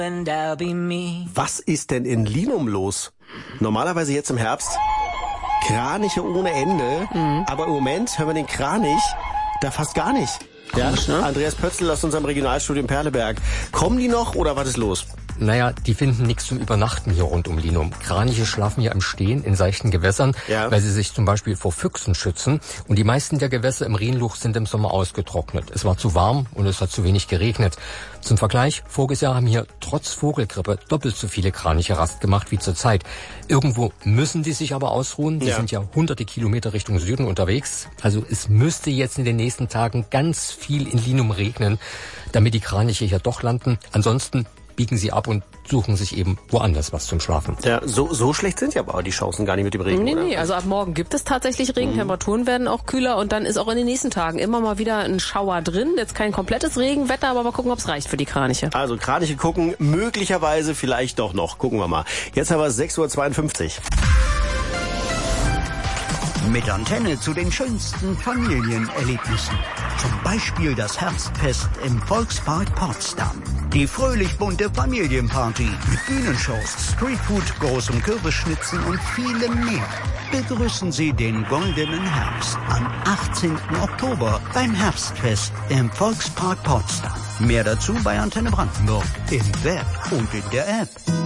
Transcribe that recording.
Was ist denn in Linum los? Normalerweise jetzt im Herbst Kraniche ohne Ende, aber im Moment hören wir den Kranich da fast gar nicht. Ja, Andreas Pötzl aus unserem Regionalstudio in Perleberg. Kommen die noch oder was ist los? Naja, die finden nichts zum Übernachten hier rund um Linum. Kraniche schlafen hier im Stehen in seichten Gewässern, weil sie sich zum Beispiel vor Füchsen schützen. Und die meisten der Gewässer im Rhenluch sind im Sommer ausgetrocknet. Es war zu warm und es hat zu wenig geregnet. Zum Vergleich, voriges Jahr haben hier trotz Vogelgrippe doppelt so viele Kraniche Rast gemacht wie zurzeit. Irgendwo müssen die sich aber ausruhen. Die sind ja hunderte Kilometer Richtung Süden unterwegs. Also es müsste jetzt in den nächsten Tagen ganz viel in Linum regnen, damit die Kraniche hier doch landen. Ansonsten biegen sie ab und suchen sich eben woanders was zum Schlafen. Ja, so schlecht sind ja aber die Chancen gar nicht mit dem Regen. Nee, also ab morgen gibt es tatsächlich Regen, Temperaturen werden auch kühler und dann ist auch in den nächsten Tagen immer mal wieder ein Schauer drin. Jetzt kein komplettes Regenwetter, aber mal gucken, ob es reicht für die Kraniche. Also Kraniche gucken, möglicherweise vielleicht doch noch. Gucken wir mal. Jetzt haben wir 6:52 Uhr. Mit Antenne zu den schönsten Familienerlebnissen. Zum Beispiel das Herbstfest im Volkspark Potsdam. Die fröhlich bunte Familienparty mit Bühnenshows, Streetfood, großem Kürbisschnitzen und vielem mehr. Begrüßen Sie den goldenen Herbst am 18. Oktober beim Herbstfest im Volkspark Potsdam. Mehr dazu bei Antenne Brandenburg im Web und in der App.